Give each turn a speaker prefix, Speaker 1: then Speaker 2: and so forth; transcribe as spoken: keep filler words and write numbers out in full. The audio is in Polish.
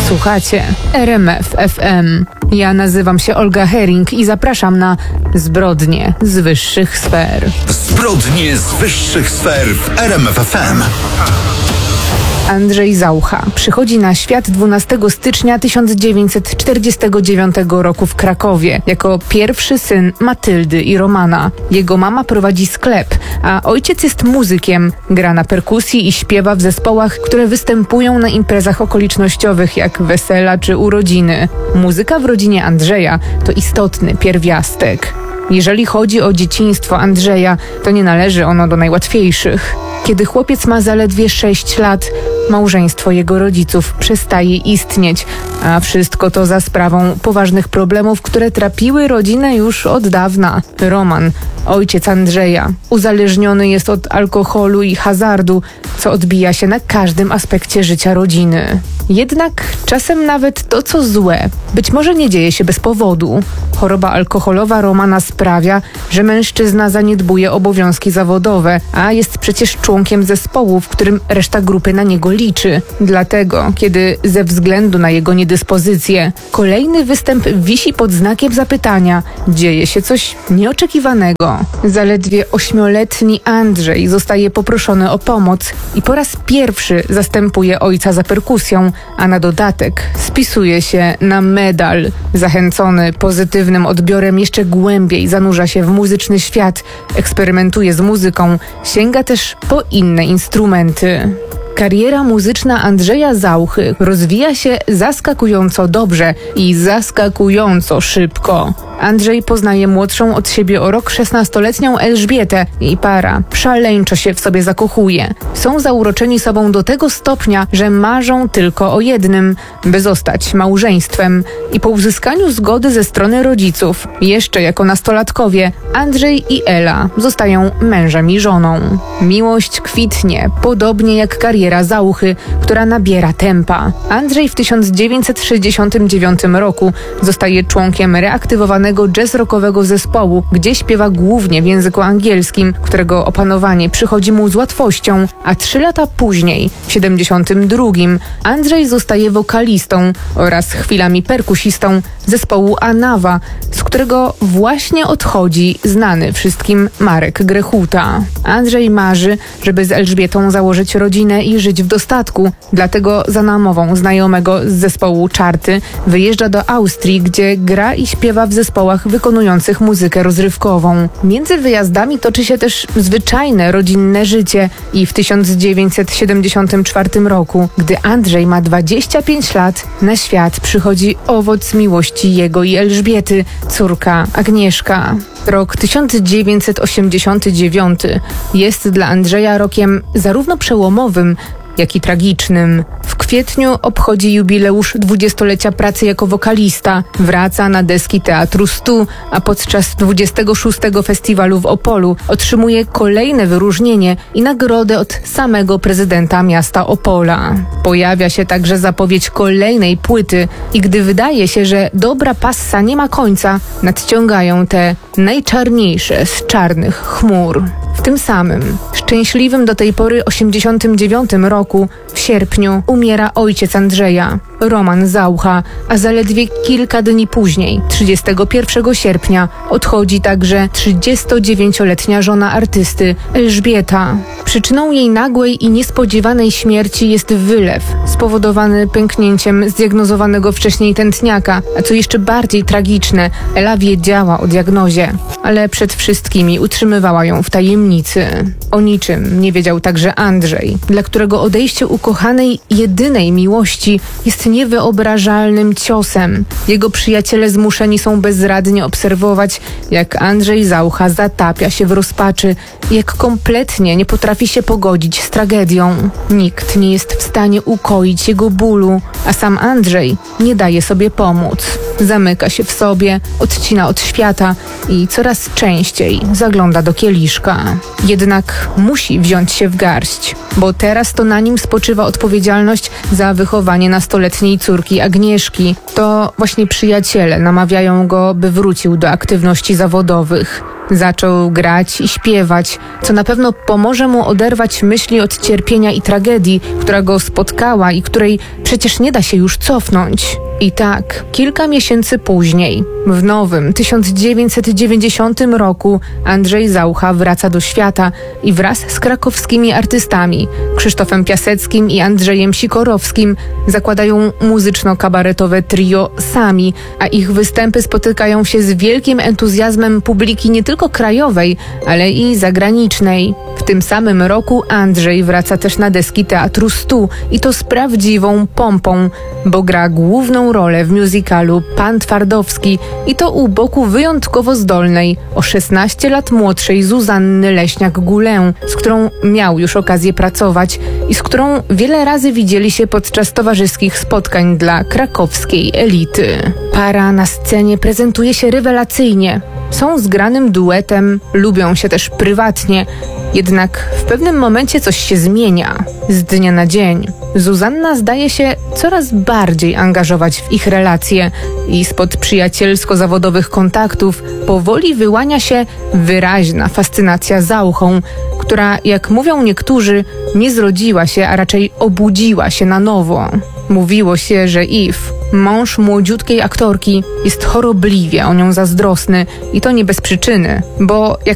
Speaker 1: Słuchacie R M F F M. Ja nazywam się Olga Hering i zapraszam na Zbrodnie z wyższych sfer.
Speaker 2: Zbrodnie z wyższych sfer w R M F F M.
Speaker 1: Andrzej Zaucha przychodzi na świat dwunastego stycznia tysiąc dziewięćset czterdziestego dziewiątego roku w Krakowie jako pierwszy syn Matyldy i Romana. Jego mama prowadzi sklep, a ojciec jest muzykiem, gra na perkusji i śpiewa w zespołach, które występują na imprezach okolicznościowych jak wesela czy urodziny. Muzyka w rodzinie Andrzeja to istotny pierwiastek. Jeżeli chodzi o dzieciństwo Andrzeja, to nie należy ono do najłatwiejszych. Kiedy chłopiec ma zaledwie sześć lat, małżeństwo jego rodziców przestaje istnieć, a wszystko to za sprawą poważnych problemów, które trapiły rodzinę już od dawna. Roman, ojciec Andrzeja, uzależniony jest od alkoholu i hazardu, co odbija się na każdym aspekcie życia rodziny. Jednak czasem nawet to, co złe, być może nie dzieje się bez powodu. Choroba alkoholowa Romana sprawia, że mężczyzna zaniedbuje obowiązki zawodowe, a jest przecież członkiem zespołu, w którym reszta grupy na niego liczy. Dlatego, kiedy ze względu na jego niedyspozycję kolejny występ wisi pod znakiem zapytania, dzieje się coś nieoczekiwanego. Zaledwie ośmioletni Andrzej zostaje poproszony o pomoc i po raz pierwszy zastępuje ojca za perkusją, a na dodatek spisuje się na medal. Zachęcony pozytywnym odbiorem jeszcze głębiej zanurza się w muzyczny świat, eksperymentuje z muzyką, sięga też po inne instrumenty. Kariera muzyczna Andrzeja Zauchy rozwija się zaskakująco dobrze i zaskakująco szybko. Andrzej poznaje młodszą od siebie o rok szesnastoletnią Elżbietę i para szaleńczo się w sobie zakochuje. Są zauroczeni sobą do tego stopnia, że marzą tylko o jednym, by zostać małżeństwem. I po uzyskaniu zgody ze strony rodziców, jeszcze jako nastolatkowie, Andrzej i Ela zostają mężem i żoną. Miłość kwitnie, podobnie jak kariera Zauchy, która nabiera tempa. Andrzej w tysiąc dziewięćset sześćdziesiątym dziewiątym roku zostaje członkiem reaktywowanego jazz-rockowego zespołu, gdzie śpiewa głównie w języku angielskim, którego opanowanie przychodzi mu z łatwością, a trzy lata później, w siedemdziesiątym drugim, Andrzej zostaje wokalistą oraz chwilami perkusistą zespołu Anawa, z którego właśnie odchodzi znany wszystkim Marek Grechuta. Andrzej marzy, żeby z Elżbietą założyć rodzinę i żyć w dostatku, dlatego za namową znajomego z zespołu Czarty wyjeżdża do Austrii, gdzie gra i śpiewa w zespołach wykonujących muzykę rozrywkową. Między wyjazdami toczy się też zwyczajne, rodzinne życie i w tysiąc dziewięćset siedemdziesiątym czwartym roku, gdy Andrzej ma dwadzieścia pięć lat, na świat przychodzi owoc miłości jego i Elżbiety, córka Agnieszka. Rok tysiąc dziewięćset osiemdziesiąty dziewiąty jest dla Andrzeja rokiem zarówno przełomowym, jak i tragicznym. W kwietniu obchodzi jubileusz dwudziestolecia pracy jako wokalista. Wraca na deski Teatru stu, a podczas dwudziestego szóstego festiwalu w Opolu otrzymuje kolejne wyróżnienie i nagrodę od samego prezydenta miasta Opola. Pojawia się także zapowiedź kolejnej płyty i gdy wydaje się, że dobra passa nie ma końca, nadciągają te najczarniejsze z czarnych chmur. W tym samym, szczęśliwym do tej pory osiemdziesiątym dziewiątym roku, w sierpniu umiera ojciec Andrzeja, Roman Zaucha, a zaledwie kilka dni później, trzydziestego pierwszego sierpnia, odchodzi także trzydziestodziewięcioletnia żona artysty, Elżbieta. Przyczyną jej nagłej i niespodziewanej śmierci jest wylew, spowodowany pęknięciem zdiagnozowanego wcześniej tętniaka, a co jeszcze bardziej tragiczne, Ela wiedziała o diagnozie, ale przed wszystkimi utrzymywała ją w tajemnicy. O niczym nie wiedział także Andrzej, dla którego odejście ukochanej jedynej miłości jest niewyobrażalnym ciosem. Jego przyjaciele zmuszeni są bezradnie obserwować, jak Andrzej Zaucha zatapia się w rozpaczy, jak kompletnie nie potrafi się pogodzić z tragedią. Nikt nie jest w stanie ukoić jego bólu, a sam Andrzej nie daje sobie pomóc. Zamyka się w sobie, odcina od świata i coraz częściej zagląda do kieliszka. Jednak musi wziąć się w garść, bo teraz to na nim spoczywa odpowiedzialność za wychowanie nastoletniej córki Agnieszki. To właśnie przyjaciele namawiają go, by wrócił do aktywności zawodowych. Zaczął grać i śpiewać, co na pewno pomoże mu oderwać myśli od cierpienia i tragedii, która go spotkała i której przecież nie da się już cofnąć. I tak, kilka miesięcy później, w nowym tysiąc dziewięćset dziewięćdziesiątym roku, Andrzej Zaucha wraca do świata i wraz z krakowskimi artystami Krzysztofem Piaseckim i Andrzejem Sikorowskim zakładają muzyczno-kabaretowe trio Sami, a ich występy spotykają się z wielkim entuzjazmem publiki nie tylko krajowej, ale i zagranicznej. W tym samym roku Andrzej wraca też na deski Teatru Stu i to z prawdziwą pompą, bo gra główną rolę w musicalu Pan Twardowski i to u boku wyjątkowo zdolnej, o szesnaście lat młodszej Zuzanny Leśniak-Gulę, z którą miał już okazję pracować i z którą wiele razy widzieli się podczas towarzyskich spotkań dla krakowskiej elity. Para na scenie prezentuje się rewelacyjnie. Są zgranym duetem, lubią się też prywatnie, jednak w pewnym momencie coś się zmienia. Z dnia na dzień Zuzanna zdaje się coraz bardziej angażować w ich relacje i spod przyjacielsko-zawodowych kontaktów powoli wyłania się wyraźna fascynacja Zauchą, która, jak mówią niektórzy, nie zrodziła się, a raczej obudziła się na nowo. Mówiło się, że Yves, mąż młodziutkiej aktorki, jest chorobliwie o nią zazdrosny i to nie bez przyczyny, bo jak